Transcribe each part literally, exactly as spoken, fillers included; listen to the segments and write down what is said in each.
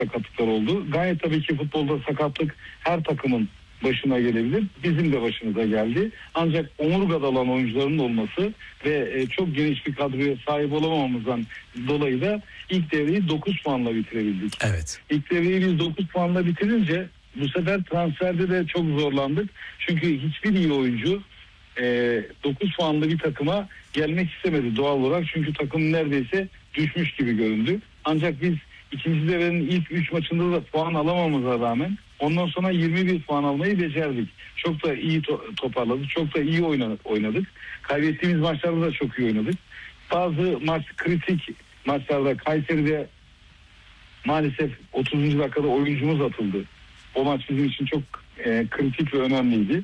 sakatlıklar oldu. Gayet tabii ki futbolda sakatlık her takımın başına gelebilir. Bizim de başımıza geldi. Ancak omurgada olan oyuncuların olması ve çok geniş bir kadroya sahip olamamamızdan dolayı da ilk devreyi dokuz puanla bitirebildik. Evet. İlk devreyi biz dokuz puanla bitirince bu sefer transferde de çok zorlandık. Çünkü hiçbir iyi oyuncu dokuz puanlı bir takıma gelmek istemedi doğal olarak. Çünkü takım neredeyse düşmüş gibi göründü. Ancak biz ikinci devrenin ilk üç maçında da puan alamamıza rağmen ondan sonra yirmi bir puan almayı becerdik. Çok da iyi to- toparladık. Çok da iyi oynadık. Kaybettiğimiz maçlarda da çok iyi oynadık. Bazı maç kritik maçlarda Kayseri'de maalesef otuzuncu dakikada oyuncumuz atıldı. O maç bizim için çok e, kritik ve önemliydi.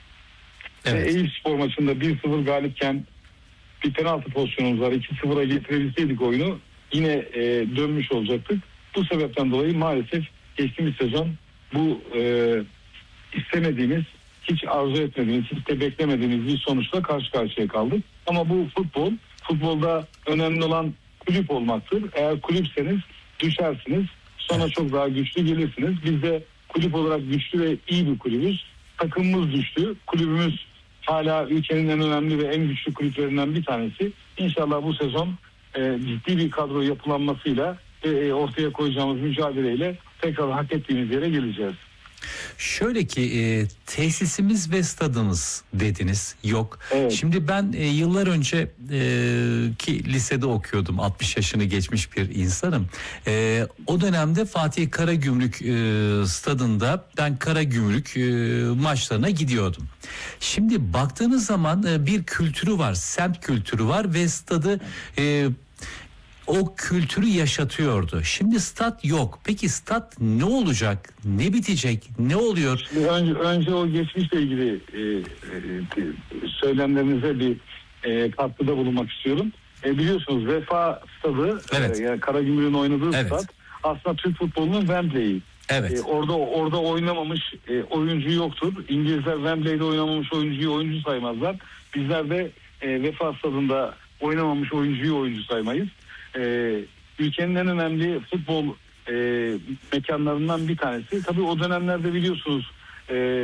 Evet. Ve Eyüpspor maçında bir sıfır galipken bir penaltı pozisyonumuz var. iki sıfıra getirebilseydik oyunu yine e, dönmüş olacaktık. Bu sebepten dolayı maalesef geçtiğimiz sezon bu e, istemediğimiz, hiç arzu etmediğimiz, hiç de beklemediğimiz bir sonuçla karşı karşıya kaldık. Ama bu futbol, futbolda önemli olan kulüp olmaktır. Eğer kulüpseniz düşersiniz, sonra evet. çok daha güçlü gelirsiniz. Biz de kulüp olarak güçlü ve iyi bir kulübüz. Takımımız düştü, kulübümüz hala ülkenin en önemli ve en güçlü kulüplerinden bir tanesi. İnşallah bu sezon e, ciddi bir kadro yapılanmasıyla e, ortaya koyacağımız mücadeleyle tekrar hak ettiğimiz yere geleceğiz. Şöyle ki e, tesisimiz ve stadımız dediniz yok. Evet. Şimdi ben e, yıllar önce e, ki lisede okuyordum, altmış yaşını geçmiş bir insanım. E, o dönemde Fatih Karagümrük e, stadında ben Karagümrük e, maçlarına gidiyordum. Şimdi baktığınız zaman e, bir kültürü var, semt kültürü var ve stadı e, o kültürü yaşatıyordu. Şimdi stat yok. Peki stat ne olacak? Ne bitecek? Ne oluyor? Şimdi önce, önce o geçmişle ilgili e, e, söylemlerinize bir e, katkıda bulunmak istiyorum. E, biliyorsunuz Vefa Stadı, evet. e, yani Karagümrük'ün oynadığı evet. stat aslında Türk futbolunun Wembley'i. Evet. E, orada orada oynamamış e, oyuncu yoktur. İngilizler Wembley'de oynamamış oyuncuyu oyuncu saymazlar. Bizler de e, Vefa Stadı'nda oynamamış oyuncuyu oyuncu saymayız. Ee, ülkenin en önemli futbol e, mekanlarından bir tanesi. Tabii o dönemlerde biliyorsunuz e,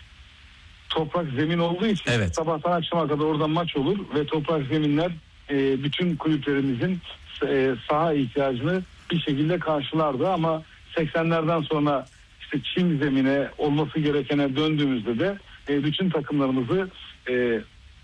toprak zemin olduğu için evet. sabahtan akşama kadar orada maç olur ve toprak zeminler e, bütün kulüplerimizin e, saha ihtiyacını bir şekilde karşılardı. Ama seksenlerden sonra işte çim zemine olması gerekene döndüğümüzde de e, bütün takımlarımızı e,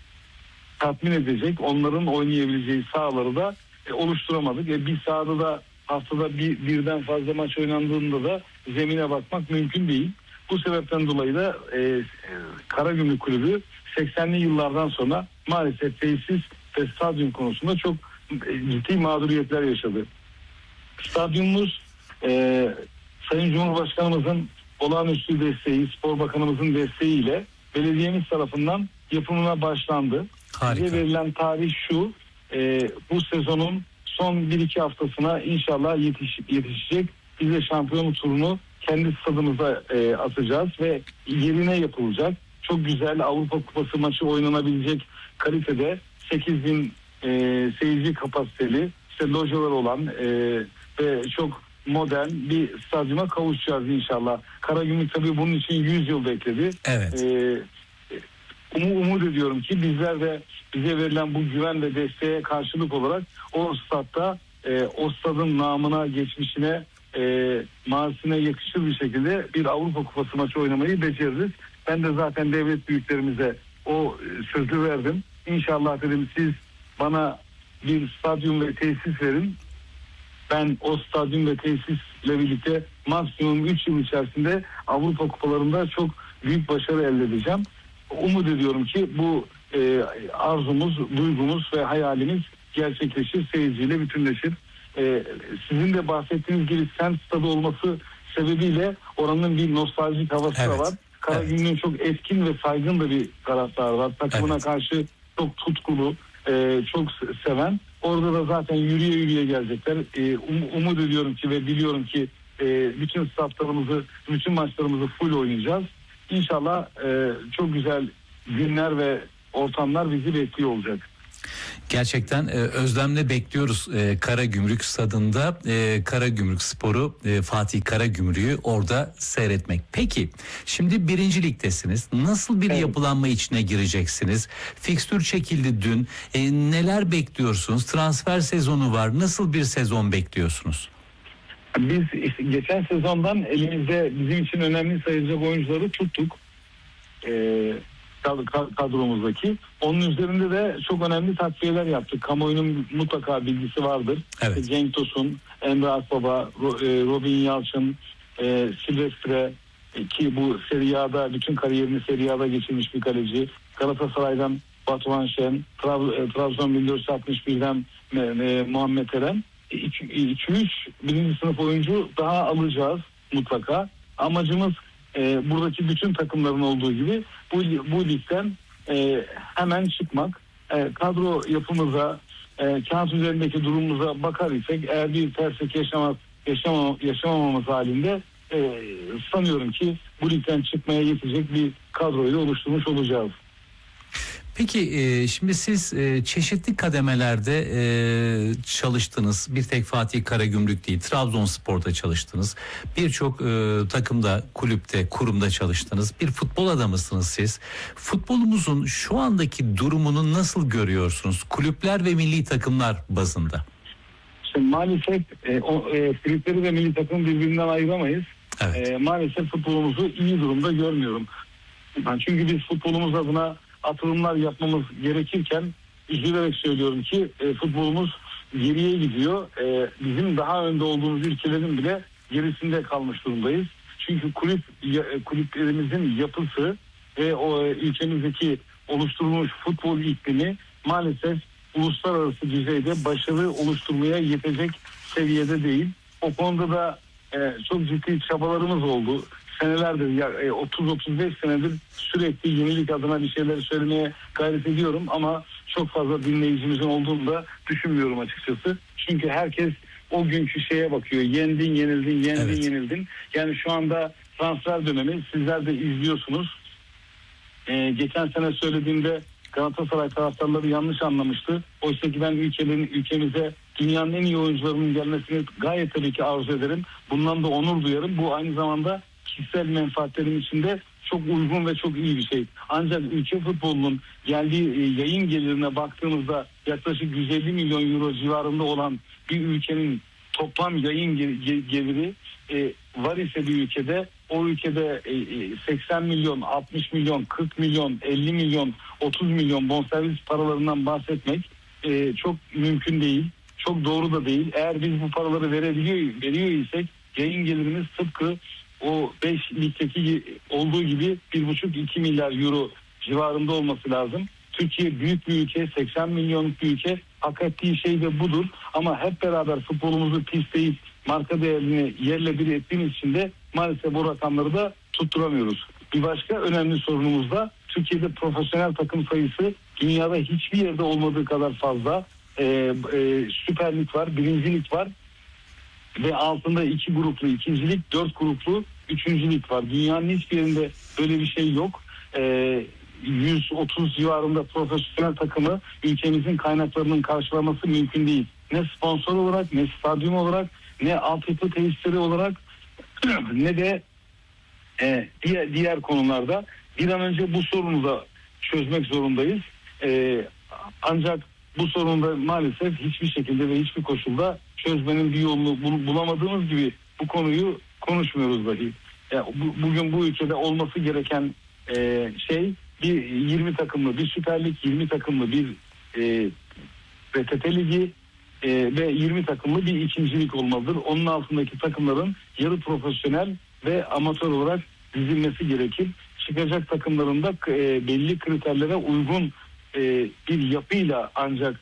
tatmin edecek, onların oynayabileceği sahaları da E, oluşturamadık. E, bir sahada da haftada bir, birden fazla maç oynandığında da zemine bakmak mümkün değil. Bu sebepten dolayı da e, e, Karagümrük Kulübü seksenli yıllardan sonra maalesef tesis ve stadyum konusunda çok e, ciddi mağduriyetler yaşadı. Stadyumumuz e, Sayın Cumhurbaşkanımızın olağanüstü desteği, Spor Bakanımızın desteğiyle belediyemiz tarafından yapımına başlandı. Harika. Bize verilen tarih şu: Ee, bu sezonun son bir iki haftasına inşallah yetiş, yetişecek. Biz de şampiyonluk turunu kendi stadımıza e, atacağız ve yerine yapılacak. Çok güzel Avrupa Kupası maçı oynanabilecek kalitede sekiz bin e, seyirci kapasiteli, işte localar olan e, ve çok modern bir stadyuma kavuşacağız inşallah. Karagümrük tabii bunun için yüz yıl bekledi. Evet. E, Um, umut ediyorum ki bizler de bize verilen bu güven ve desteğe karşılık olarak o statta e, o stadın namına, geçmişine, e, mazisine yakışır bir şekilde bir Avrupa Kupası maçı oynamayı beceririz. Ben de zaten devlet büyüklerimize o e, sözü verdim. İnşallah dedim, siz bana bir stadyum ve tesis verin. Ben o stadyum ve tesisle birlikte maksimum üç yıl içerisinde Avrupa Kupalarında çok büyük başarı elde edeceğim. Umut ediyorum ki bu e, arzumuz, duygumuz ve hayalimiz gerçekleşir, seyirciyle bütünleşir. E, sizin de bahsettiğiniz gibi semt stadı olması sebebiyle oranın bir nostaljik havası evet. da var. Karagümrük'ün evet. çok etkin ve saygın da bir taraftarı var. Takımına evet. karşı çok tutkulu, e, çok seven. Orada da zaten yürüye yürüye gelecekler. E, um, umut ediyorum ki ve biliyorum ki e, bütün statlarımızı, bütün maçlarımızı full oynayacağız. İnşallah e, çok güzel günler ve ortamlar bizi bekliyor olacak. Gerçekten e, özlemle bekliyoruz e, Karagümrük stadında e, Karagümrük Sporu, e, Fatih Karagümrük'ü orada seyretmek. Peki şimdi birinci ligdesiniz. Nasıl bir Evet. yapılanma içine gireceksiniz? Fikstür çekildi dün. E, neler bekliyorsunuz? Transfer sezonu var. Nasıl bir sezon bekliyorsunuz? Biz işte geçen sezondan elimizde bizim için önemli sayılacak oyuncuları tuttuk. Ee, kadromuzdaki. Onun üzerinde de çok önemli takviyeler yaptık. Kamuoyunun mutlaka bilgisi vardır. Evet. Cenk Tosun, Emre Akbaba, Robin Yalçın, e, Silvestre ki bu Serie A'da bütün kariyerini Serie A'da geçirmiş bir kaleci. Galatasaray'dan Batuhan Şen, Trab- Trabzon bin dört yüz altmış birden e, e, Muhammed Eren. iki üç birinci sınıf oyuncu daha alacağız mutlaka. Amacımız e, buradaki bütün takımların olduğu gibi bu, bu ligden e, hemen çıkmak. E, kadro yapımıza, e, kağıt üzerindeki durumumuza bakar isek eğer bir terslik yaşamaz, yaşamam, yaşamamamız halinde e, sanıyorum ki bu ligden çıkmaya yetecek bir kadroyu oluşturmuş olacağız. Peki e, şimdi siz e, çeşitli kademelerde e, çalıştınız. Bir tek Fatih Karagümrük değil, Trabzonspor'da çalıştınız. Birçok e, takımda, kulüpte, kurumda çalıştınız. Bir futbol adamısınız siz. Futbolumuzun şu andaki durumunu nasıl görüyorsunuz? Kulüpler ve milli takımlar bazında. Şimdi maalesef e, o, e, kulüpleri ve milli takım birbirinden ayıramayız. Evet. E, maalesef futbolumuzu iyi durumda görmüyorum. Yani çünkü biz futbolumuz adına atılımlar yapmamız gerekirken üzülerek söylüyorum ki e, futbolumuz geriye gidiyor. E, bizim daha önde olduğumuz ülkelerin bile gerisinde kalmış durumdayız. Çünkü kulüp ya, kulüplerimizin yapısı ve o e, ülkemizdeki oluşturulmuş futbol iklimi maalesef uluslararası düzeyde başarı oluşturmaya yetecek seviyede değil. O konuda da e, çok ciddi çabalarımız oldu. Senelerdir, ya otuz otuz beş senedir sürekli yenilik adına bir şeyler söylemeye gayret ediyorum ama çok fazla dinleyicimizin olduğunu da düşünmüyorum açıkçası. Çünkü herkes o günkü şeye bakıyor. Yendin, yenildin, yendin, Evet. yenildin. Yani şu anda transfer dönemi, sizler de izliyorsunuz. Ee, geçen sene söylediğimde Galatasaray taraftarları yanlış anlamıştı. Oysa ki ben ülkelerin, ülkemize dünyanın en iyi oyuncularının gelmesini gayet tabii ki arzu ederim. Bundan da onur duyarım. Bu aynı zamanda kişisel menfaatlerim içinde çok uygun ve çok iyi bir şey. Ancak ülke futbolunun geldiği yayın gelirine baktığımızda yaklaşık yüz elli milyon euro civarında olan bir ülkenin toplam yayın geliri e, var ise bir ülkede, o ülkede e, seksen milyon, altmış milyon, kırk milyon, elli milyon, otuz milyon bonservis paralarından bahsetmek e, çok mümkün değil. Çok doğru da değil. Eğer biz bu paraları verebiliyor, veriyor isek yayın gelirimiz tıpkı o beş ligdeki olduğu gibi bir buçuk iki milyar euro civarında olması lazım. Türkiye büyük bir ülke, seksen milyonluk bir ülke. Hak ettiği şey de budur. Ama hep beraber futbolumuzu pisleyip marka değerini yerle bir ettiğimiz için de maalesef bu rakamları da tutturamıyoruz. Bir başka önemli sorunumuz da Türkiye'de profesyonel takım sayısı dünyada hiçbir yerde olmadığı kadar fazla. Ee, e, Süper Lig var, birincilik var. Ve altında iki gruplu ikincilik, dört gruplu üçüncülük var. Dünyanın hiçbir yerinde böyle bir şey yok. Ee, yüz otuz civarında profesyonel takımı ülkemizin kaynaklarının karşılaması mümkün değil. Ne sponsor olarak, ne stadyum olarak, ne altyapı tesisleri olarak ne de e, diğer diğer konularda bir an önce bu sorunu da çözmek zorundayız. E, ancak bu sorunu da maalesef hiçbir şekilde ve hiçbir koşulda çözmenin bir yolunu bulamadığımız gibi bu konuyu konuşmuyoruz dahi. Yani bu, bugün bu ülkede olması gereken e, şey bir yirmi takımlı bir Süper Lig, yirmi takımlı bir e, R T T Ligi e, ve yirmi takımlı bir ikincilik olmalıdır. Onun altındaki takımların yarı profesyonel ve amatör olarak dizilmesi gerekir. Çıkacak takımların da e, belli kriterlere uygun e, bir yapıyla ancak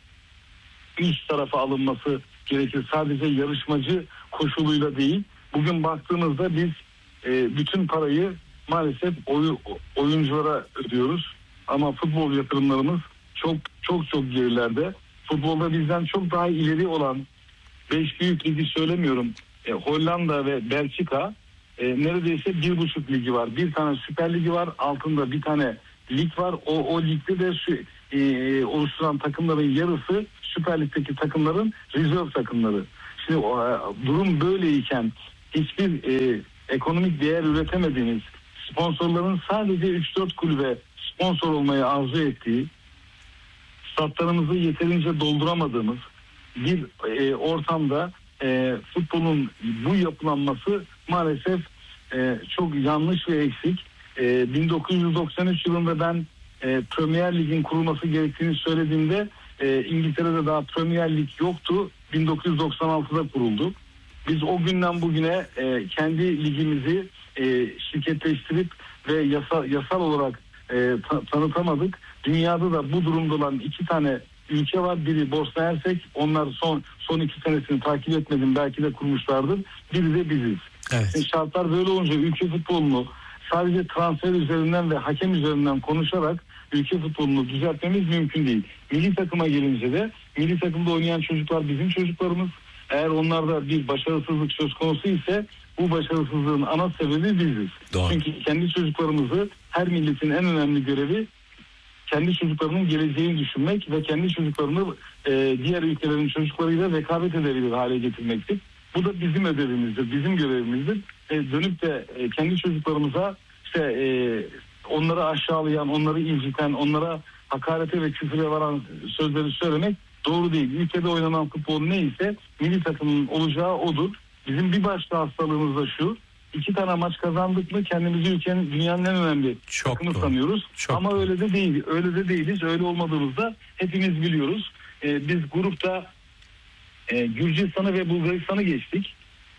üst tarafa alınması gerekir. Sadece yarışmacı koşuluyla değil. Bugün baktığımızda biz e, bütün parayı maalesef oy, oyunculara ödüyoruz. Ama futbol yatırımlarımız çok çok çok gerilerde. Futbolda bizden çok daha ileri olan beş büyük ligi söylemiyorum. E, Hollanda ve Belçika e, neredeyse bir buçuk ligi var. Bir tane Süper Ligi var. Altında bir tane lig var. O, o ligde de e, oluşturan takımların yarısı Süper Lig'deki takımların rezerv takımları. Şimdi o, durum böyleyken hiçbir e, ekonomik değer üretemediğiniz, sponsorların sadece üç dört kulübe sponsor olmayı arzu ettiği, statlarımızı yeterince dolduramadığımız bir e, ortamda e, futbolun bu yapılanması maalesef e, çok yanlış ve eksik. E, bin dokuz yüz doksan üç yılında ben e, Premier Lig'in kurulması gerektiğini söylediğimde e, İngiltere'de daha Premier Lig yoktu. bin dokuz yüz doksan altıda kuruldu. Biz o günden bugüne e, kendi ligimizi e, şirketleştirip ve yasa, yasal olarak e, ta, tanıtamadık. Dünyada da bu durumda olan iki tane ülke var. Biri Bosna Hersek. Onlar son son iki senesini takip etmedim. Belki de kurmuşlardır. Biri de biziz. Evet. E, şartlar böyle olunca ülke futbolunu sadece transfer üzerinden ve hakem üzerinden konuşarak ülke futbolunu düzeltmemiz mümkün değil. Milli takıma gelince de milli takımda oynayan çocuklar bizim çocuklarımız. Eğer onlarda bir başarısızlık söz konusu ise bu başarısızlığın ana sebebi biziz. Doğru. Çünkü kendi çocuklarımızı, her milletin en önemli görevi kendi çocuklarının geleceğini düşünmek ve kendi çocuklarını e, diğer ülkelerin çocuklarıyla rekabet edebilir hale getirmektir. Bu da bizim ödevimizdir, bizim görevimizdir. E, dönüp de e, kendi çocuklarımıza işte e, onları aşağılayan, onları inciten, onlara hakarete ve küfüre varan sözleri söylemek doğru değil. Ülkede oynanan futbol neyse milli takımın olacağı odur. Bizim bir başka hastalığımız da şu. İki tane maç kazandık mı kendimizi ülkenin, dünyanın en önemli çok takımı doğru. sanıyoruz. Çok Ama doğru. öyle de değil. Öyle de değiliz. Öyle olmadığımızda hepimiz biliyoruz. Ee, biz grupta e, Gürcistan'ı ve Bulgaristan'ı geçtik.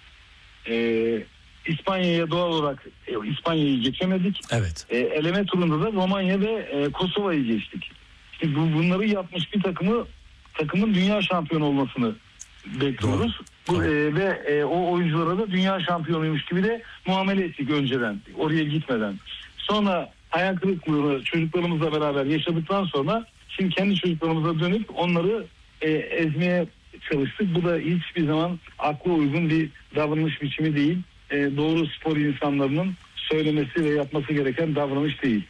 Ee, İspanya'ya doğal olarak e, İspanya'yı geçemedik. Evet. E, eleme turunda da Romanya ve e, Kosova'yı geçtik. İşte bu, bunları yapmış bir takımı takımın dünya şampiyonu olmasını bekliyoruz. Bu, e, ve e, o oyunculara da dünya şampiyonuymuş gibi de muamele ettik önceden. Oraya gitmeden. Sonra hayal kırıklığını çocuklarımızla beraber yaşadıktan sonra şimdi kendi çocuklarımıza dönüp onları e, ezmeye çalıştık. Bu da hiçbir zaman akla uygun bir davranış biçimi değil. E, doğru spor insanlarının söylemesi ve yapması gereken davranış değil.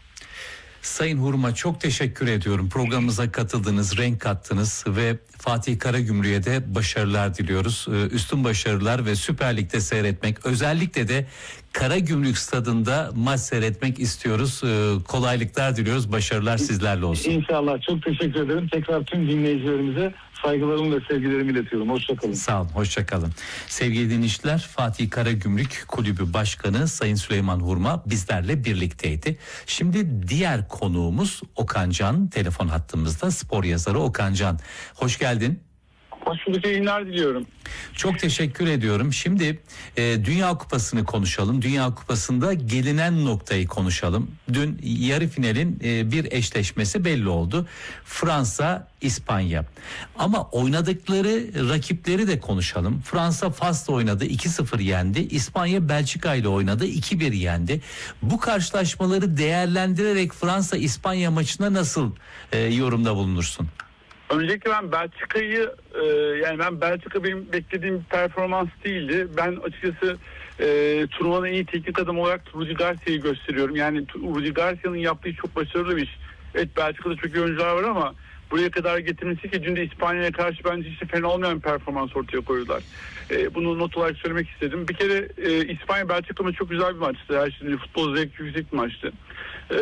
Sayın Hurma çok teşekkür ediyorum. Programımıza katıldınız, renk kattınız ve Fatih Karagümrük'e de başarılar diliyoruz. Üstün başarılar ve Süper Lig'de seyretmek, özellikle de Karagümrük stadında maç seyretmek istiyoruz. Kolaylıklar diliyoruz. Başarılar sizlerle olsun. İnşallah. Çok teşekkür ederim. Tekrar tüm dinleyicilerimize saygılarımı ve sevgilerimi iletiyorum. Hoşçakalın. Sağ olun. Hoşçakalın. Sevgili dinleyiciler, Fatih Karagümrük Kulübü Başkanı Sayın Süleyman Hurma bizlerle birlikteydi. Şimdi diğer konuğumuz Okan Can. Telefon hattımızda spor yazarı Okan Can. Hoş geldin. Hoş bulduk, yayınlar diliyorum. Çok teşekkür ediyorum. Şimdi e, Dünya Kupası'nı konuşalım. Dünya Kupası'nda gelinen noktayı konuşalım. Dün yarı finalin e, bir eşleşmesi belli oldu. Fransa, İspanya. Ama oynadıkları rakipleri de konuşalım. Fransa Fas'la oynadı, iki sıfır yendi. İspanya Belçika ile oynadı, iki bir yendi. Bu karşılaşmaları değerlendirerek Fransa-İspanya maçına nasıl e, yorumda bulunursun? Öncelikle ben Belçika'yı e, yani ben Belçika benim beklediğim performans değildi. Ben açıkçası e, turnuvanın en iyi teknik adamı olarak Rudi Garcia'yı gösteriyorum. Yani Rudi Garcia'nın yaptığı çok başarılı bir iş. Evet, Belçika'da çok iyi oyuncular var ama buraya kadar getirmesi ki dün de İspanya'ya karşı bence işte fena olmayan bir performans ortaya koydular. E, bunu not olarak söylemek istedim. Bir kere e, İspanya Belçika maçı çok güzel bir maçtı. Her şimdi futbol zevki yüksek bir maçtı. Ee,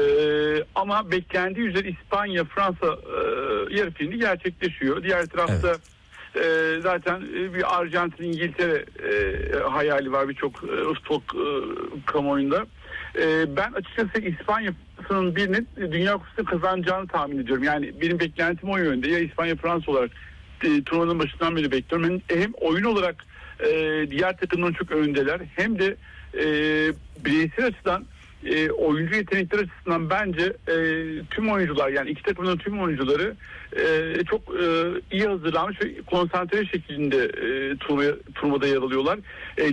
ama beklendiği üzere İspanya Fransa e, yarı finali gerçekleşiyor. Diğer tarafta evet. e, zaten bir Arjantin İngiltere e, hayali var birçok e, futbol e, kamuoyunda. E, ben açıkçası İspanya'nın birinin Dünya Kupası'nı kazanacağını tahmin ediyorum. Yani benim beklentim o yönde. Ya İspanya Fransa olarak e, turnuvanın başından beri bekliyorum. Hem, hem oyun olarak e, diğer takımların çok öndeler, hem de e, bireysel açıdan E, oyuncu yetenekleri açısından bence e, tüm oyuncular, yani iki takımın tüm oyuncuları e, çok e, iyi hazırlanmış ve konsantre şekilde e, turnuva, turnuvada yer alıyorlar. E,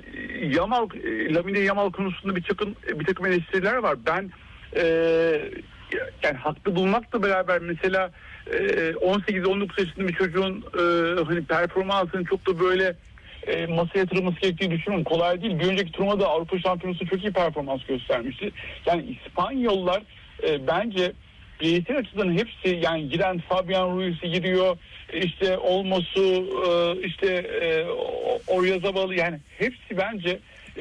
Yamal, e, Lamine Yamal konusunda bir takım bir takım eleştiriler var. Ben e, yani haklı bulmakla beraber mesela e, on sekiz on dokuz yaşında bir çocuğun e, hani performansının çok da böyle E, masaya yatırılması gerektiğini düşünüyorum. Kolay değil. Bir önceki turnuvada Avrupa Şampiyonası çok iyi performans göstermişti. Yani İspanyollar e, bence bireysel açıdan hepsi, yani giren Fabian Ruiz'i giriyor, işte Olmos'u, işte Oryazabal'ı, yani hepsi bence